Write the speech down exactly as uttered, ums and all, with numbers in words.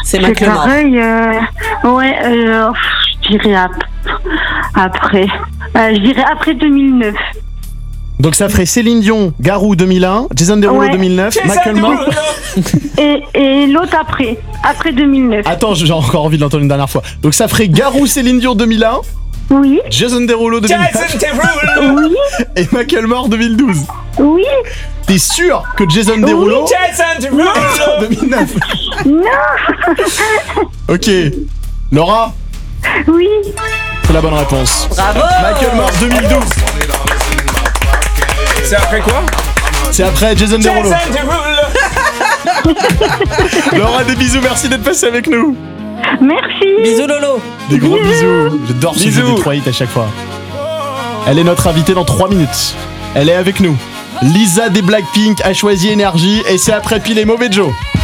C'est C'est Macklemore. pareil. Euh... Ouais, euh... je dirais ap- après. Euh, je dirais après deux mille neuf. Donc ça ferait Céline Dion, Garou deux mille un, Jason Derulo Ouais. deux mille neuf, Macklemore. Et, et l'autre après. Après deux mille neuf. Attends, j'ai encore envie de l'entendre une dernière fois. Donc ça ferait Garou, Céline Dion deux mille un, Oui, Jason Derulo deux mille neuf Jason Derulo. oui, et Macklemore deux mille douze. oui. T'es sûr que Jason Derulo Jason Derulo. deux mille neuf? Non. Ok. Laura, Oui. c'est la bonne réponse. Bravo. Macklemore deux mille douze. C'est après quoi? C'est après Jason Derulo. Jason Derulo. Laura, des bisous, merci d'être passé avec nous. Merci. Bisous Lolo. Des gros bisous. J'adore ce jeu Bisous. des trois hits à chaque fois. Elle est notre invitée dans trois minutes. Elle est avec nous. Lisa des Blackpink a choisi Énergie et c'est après Pile et Mauvais Joe.